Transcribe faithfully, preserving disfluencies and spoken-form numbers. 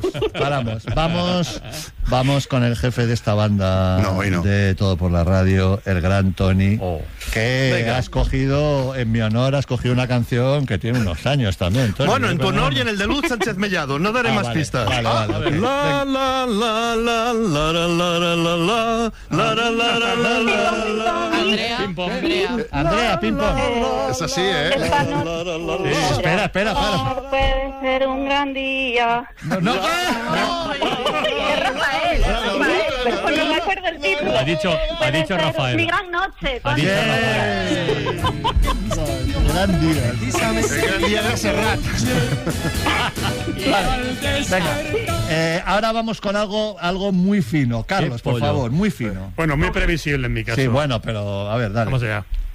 paramos. Vamos, vamos con el jefe de esta banda no, no. de Todo por la Radio, el gran Tony, oh. que Venga. ha escogido, en mi honor, ha escogido una canción que tiene unos años también, Tony. Bueno, en tu ¿verdad? honor y en el de Luz Sánchez Mellado. No daré Ah, más vale, pistas. Vale, vale, okay. La la la la la la la la la la la la la la la la. Andrea, Andrea. Andrea, ping pong. Es así, ¿eh? Esta noche Sí, espera, espera, para. puede ser un gran día. No, no. Es Rafael, es Rafael, pero no me acuerdo el título. Ha dicho, ha Puede dicho ser Rafael. Mi gran noche. Ha dicho Bien. Gran día. El gran día de Serrat. Vale, venga. Eh, ahora vamos con algo, algo muy fino. Carlos, Qué por pollo. favor, muy fino. Bueno, muy previsible en mi caso. Sí, bueno, pero a ver, dale. Vamos allá.